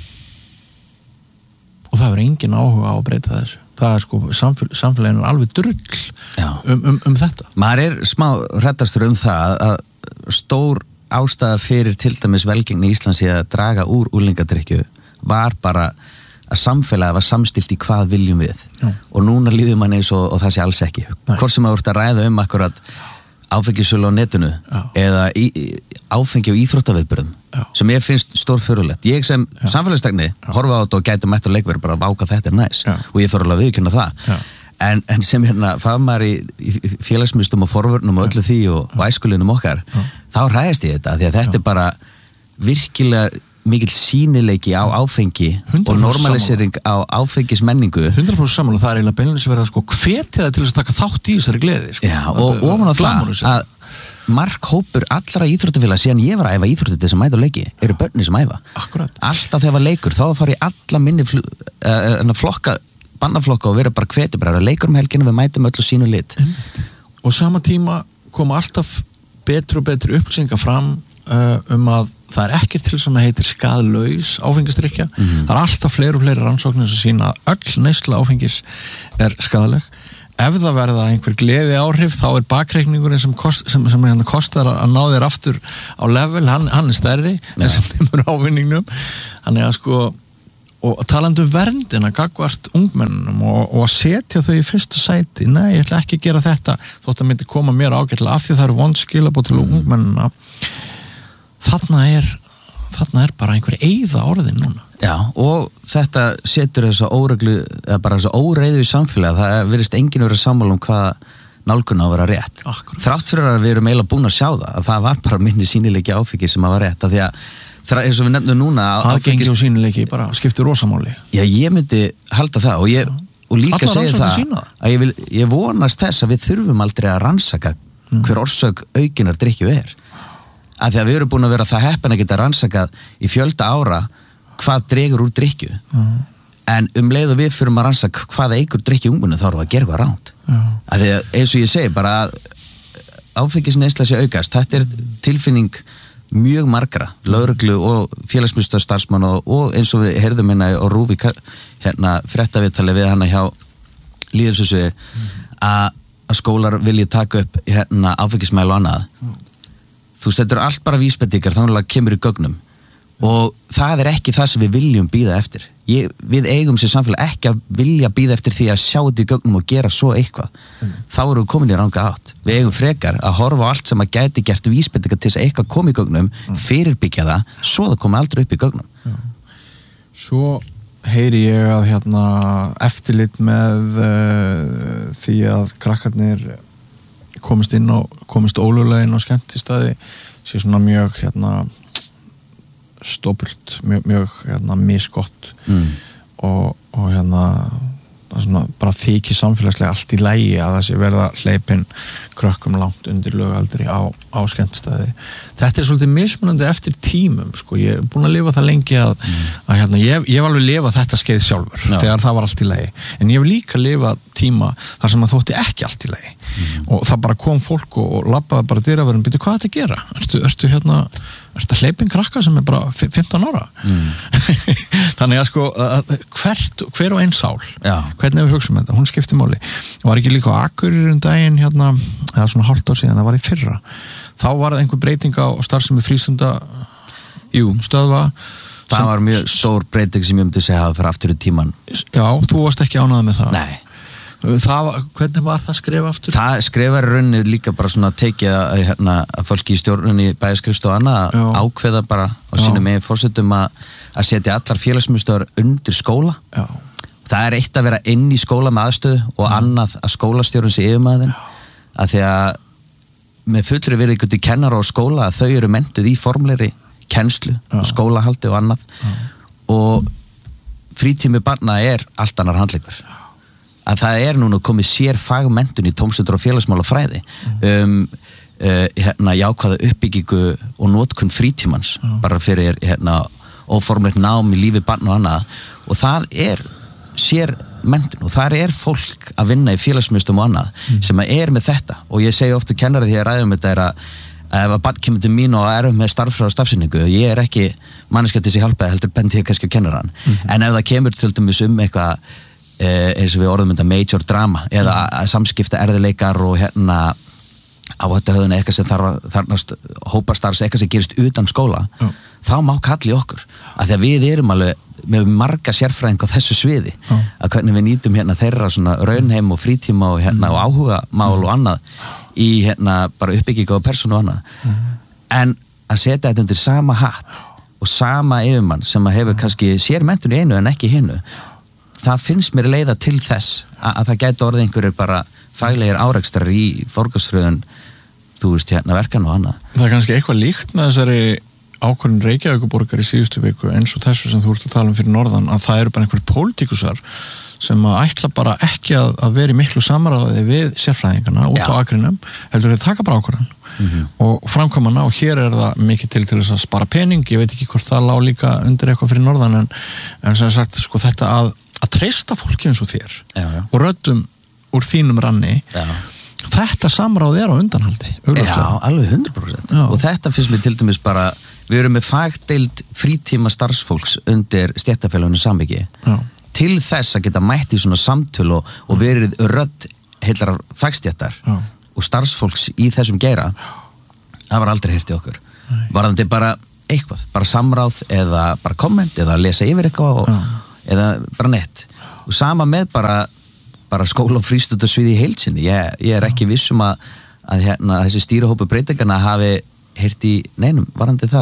Speaker 5: og það er engin áhuga á að breyta þessu það er sko, samfél, samfélaginu er alveg drull um, um, um þetta
Speaker 6: maður er smá hrættastur um það að stór ástæða fyrir til dæmis velgengni í Íslands í að draga úr úlingadrykkju var bara að samfélagi var samstilt í hvað viljum við Já. Og núna líður mann eins og, og það sé alls ekki Nei. Hvort sem maður ert að ræða um akkurat áfengisölu á netinu Já. Eða í, áfengi og íþróttaviðburðum sem ég finnst stórfurulegt ég sem samfélagstegni horfa á þetta og gæti mætt og leikverð bara að váka þetta er næs Já. Og ég þarf alveg að viðurkenna það en, en sem hérna fagmaður í, í félagsmyndum og forvörnum og öllu því og, og æskulinum okkar Já. Þá hræðist ég þetta því að þetta Já. Er bara virkilega mikill sýnileiki á áfengi og normalisering á áfengismenningu
Speaker 5: hundra prósent saman og það er eiginlega beinlega sem verða sko hvetja það til þess að taka þátt í þessari gleði sko.
Speaker 6: Já, og ofan á það að markhópur allra íþróttafélag síðan ég var að æfa íþróttið sem mæta á leiki eru börni sem æfa.
Speaker 5: Akkurat.
Speaker 6: Alltaf þegar var leikur, þá var farið alla minni fl uh, flokka, bandaflokka og verið bara hveti bara leikur um helgina, við mætum öllu sínu lit.
Speaker 5: Og sama tíma kom alltaf betri og betri upplýsingar fram uh, um að það er ekkert til sem heitir skaðlaus áfengisdrykkja. Mm-hmm. Það er alltaf fleiri og fleiri rannsóknir sem sýna að öll neysla áfengis er skaðleg. Ef það verða einhver gleði áhrif þá er bakreikningurinn sem, kost, sem, sem hérna kostar að ná þér aftur á level, hann, hann er stærri en sem þeimur ávinningnum. Þannig að sko, og talandi um verndina gagnvart ungmennum og, og að setja þau í fyrsta sæti, nei, ég ætla ekki að gera þetta þótt að myndi koma mér ágætlega af því það eru vond skilaboð til ungmennina. Þarna er, þarna er bara einhver eyða orðin núna.
Speaker 6: Já, og þetta setur þessa óreglu, eða bara þessa óreiðu í samfélag, það virðist enginn verið sammála um hvað nálgun á að vera rétt.
Speaker 5: Akkurat.
Speaker 6: Þrátt fyrir að við erum eiginlega búin að sjá það, að það var bara minni sýnileiki áfengi sem að var rétt, af því að eins og við nefnum núna
Speaker 5: aðgengi og sýnileiki bara skiptir rosamáli.
Speaker 6: Já, ég myndi halda það og, ég, og líka segja það að ég, vil, ég vonast þess að við þurfum aldrei að rannsaka mm. hver orsök aukinar drykkju er. Af því að við erum búin að vera það heppin að geta rannsakað í fjölda ára hvað dregur úr drykkju. Mm. En um leið og við fyrir að rannsaka hvað eigur drykkju ungmennu þá erum við að gera eitthvað ránt. Mm. Af því að eins og ég segi bara áfengisneysla sé aukast. Þetta er tilfinning mjög margra, lögreglu og félagsmiðstöð starfsmann og, og eins og við heyrðum hérna og Rúfi hérna fréttaviðtali við hana hjá lýðheilsusviði mm. að skólar vilji taka upp hérna áfengismæli og annað. Mm. Þú veist, þetta eru allt bara vísbendingar þannig að kemur í gögnum og það er ekki það sem við viljum bíða eftir. Ég, við eigum sér samfélag ekki að vilja bíða eftir því að sjá þetta í gögnum og gera svo eitthvað. Mm. Þá erum við komin í ranga átt. Við eigum frekar að horfa á allt sem að gæti gert vísbendingar til þess að eitthvað komi í gögnum, mm. fyrirbyggja það, svo það komi aldrei upp í gögnum.
Speaker 5: Já. Svo heyri ég að hérna eftirlit með uh, því að krakkarnir komist inn og komist ólöglega inn á skemmtistaði sé svona mjög hérna stópult, mjög, mjög hérna misgott mm. og, og hérna svona, bara þykir samfélagslega allt í lagi að það sé verða hleypin krökkum langt undir lögaldri á, á skemmtistæði. Þetta er svolítið mismunandi eftir tímum, sko, ég er búin að lifa það lengi að, mm. að hérna, ég, ég var alveg að lifa þetta skeið sjálfur, Já. Þegar það var allt í lagi en ég hef líka lifað tíma þar sem að þótti ekki allt í lagi mm. og það bara kom fólk og, og labbaði bara dyraverðin, byrju, hvað er þetta að gera? Ertu, ertu hérna Þetta hleypin krakka sem er bara fimmtán ára mm. þannig að sko að hvert, hver og einn sál
Speaker 6: Já.
Speaker 5: Hvernig við hugsaum þetta, hún skiptir máli var ekki líka á Akureyri um daginn hérna, eða svona hálft ár síðan, það var í fyrra þá var það einhver breyting á starfsemi frístunda Jú. stöðva
Speaker 6: það sem, var mjög stór breyting sem ég myndi segja hafa fyrir aftur í tíman.
Speaker 5: Já, þú varst ekki ánægð með það.
Speaker 6: Nei.
Speaker 5: Það, hvernig var það skrifa aftur?
Speaker 6: Það skrifa er rauninni líka bara svona að tekja að, hérna, að fólki í stjórnunni bæðiskrifst og annað að ákveða bara á sínum megin forsetum að, að setja allar félagsmiðstöðvar undir skóla. Já. Það er eitt að vera inn í skóla með aðstöðu og Já. Annað að skólastjórun sé yfirmaðurinn að því að með fullri verið ykkur til kennara og skóla að þau eru mentuð í formlegri kennslu, Já. Skólahaldi og annað Já. Og frítími barna er allt annar handleikur. Að það er núna komið sér fagmentun í tómstundur og félagsmálafræði um uh, hérna, jákvæða uppbyggingu og notkun frítímans mm. bara fyrir hérna, óformlegt nám í lífi barn og annað og það er sér mentun og þar er fólk að vinna í félagsmiðstöðum og annað mm. sem er með þetta og ég segi ofta kennari því að ræðum þetta er að ef að barn kemur til mín og er með starffræði og stafsynningu ég er ekki manneskja til þess að hjálpa heldur bendi ég kannski að kennaran mm. en ef það kemur til dæmis um eitthvað eins og við orðum þetta major drama eða að samskipta erðileikar og hérna áhættuhöfðun eitthvað sem þarf þarnast hópastarfs eitthvað sem gerist utan skóla Já. Þá má kalli okkur að því að við erum alveg með marga sérfræðing á þessu sviði Já. Að hvernig við nýtum hérna þeirra svona raunheim og frítíma og hérna mm. og áhuga mál og annað í hérna bara uppbyggingu og persónu og annað mm. en að setja þetta undir sama hatt og sama yfirmann sem að hefur kannski sér menntun í einu en ekki hinnu það finnst mér leiða til þess að, að það gæti orðið einhverjir bara faglegir árekstrar í forgangsröðun þú veist hérna verkan og annað.
Speaker 5: Það er kannski eitthvað líkt með þessari ákvörðun Reykjavíkurborgar í síðustu viku eins og þessu sem þú ert að tala um fyrir norðan að það eru bara einhver pólitíkusar sem að ætla bara ekki að, að vera í miklu samráði við sérfræðingarna út á akrinum, heldur þeir taka bara ákvörðun mm-hmm. og framkvæmana og hér er það mikið til til þess að spara pening, ég veit ekki hvort það lá líka undir eitthvað fyrir norðan en, en sem sagt sko þetta að, að treysta fólki eins og þér
Speaker 6: já, já.
Speaker 5: og röddum úr þínum ranni já. Þetta samráð er á undanhaldi augljóslega.
Speaker 6: Já, alveg hundrað prósent já. Og þetta finnst mér til dæmis bara við erum með fagdeild frítíma starfsfólks undir stéttarfélaginu Samviki til þess að geta mætt í svona samtöl og, og verið rödd heillar fagstéttar já. Og starfsfólks í þessum geira það var aldrei heyrt í okkur Nei. Varðandi bara eitthvað, bara samráð eða bara komment eða lesa yfir eitthvað og, eða bara neitt og sama með bara bara skóla og frístundasviði í heilsinni. Ég, ég er ekki vissum að, að hérna, þessi stýrihópu breytingarna hafi heyrt í neinum varandi það.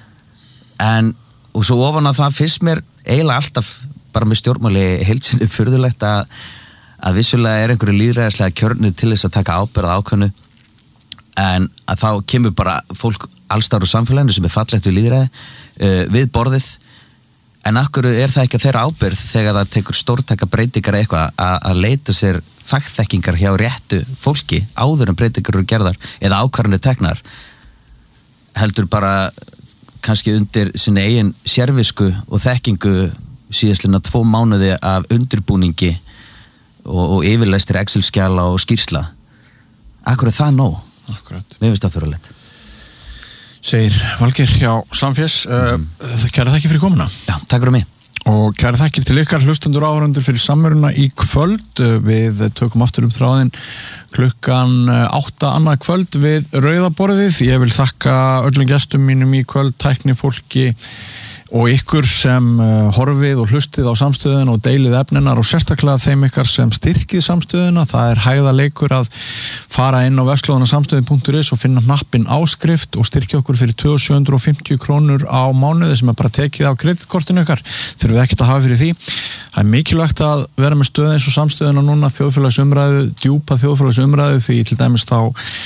Speaker 6: En, og svo ofan að það fyrst mér eiginlega alltaf bara með stjórnmáli heilsinni furðulegt að, að vissulega er einhverju lýðræðislega kjörnu til þess að taka ábyrgð ákvörnu en að þá kemur bara fólk allstar úr samfélaginu sem er fallegt við lýðræði uh, við borðið en akkur er það ekki að þeirra ábyrgð þegar það tekur stórtaka breytingar eitthvað að, að leita sér fagþekkingar hjá réttu fólki áður en breytingar eru gerðar eða ákvarðanir teknar heldur bara kannski undir sinni eigin sérvisku og þekkingu síðastlega tvo mánuði af undirbúningi og, og yfirleistri Excel-skjala og skýrsla. Akkur er það nóg?
Speaker 5: Akkurat.
Speaker 6: Mér finnst það fyrirlegt.
Speaker 5: Segir Valgeir hjá Samfés mm. uh, kæra þakki fyrir komuna
Speaker 6: Já, takk fyrir mig
Speaker 5: og kæra þakki til ykkar hlustendur og áhorfendur fyrir samveruna í kvöld við tökum aftur upp þráðinn klukkan átta annað kvöld við Rauðaborðið ég vil þakka öllum gestum mínum í kvöld tækni fólki og ykkur sem uh, horfið og hlustið á samstöðuna og deilið efninar og sérstaklega þeim ykkar sem styrkið samstöðuna það er hægðarleikur að fara inn á vefslóðuna samstöðin punktur is og finna hnappinn áskrift og styrkja okkur fyrir tvö þúsund sjö hundruð og fimmtíu krónur á mánuði sem er bara tekið á kreditkortinu ykkar þurfum við ekkert að hafa fyrir því það er mikilvægt að vera með stöð eins og samstöðuna núna þjóðfélagsumræðu, djúpa þjóðfélagsumræðu því til dæmis þá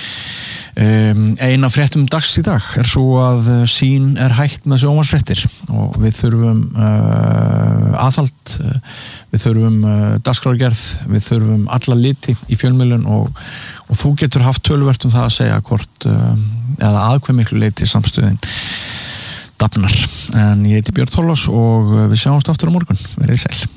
Speaker 5: Um, eina fréttum dags í dag er svo að uh, sín er hægt með sjónvarpsfréttir og við þurfum uh, aðhald uh, við þurfum uh, dagskrárgerð við þurfum alla liti í fjölmiðlun og, og þú getur haft töluvert um það að segja hvort uh, eða að hve miklu leyti samstöðin dafnar en ég heiti Björn Þorlás og við sjáumst aftur á morgun verið sæl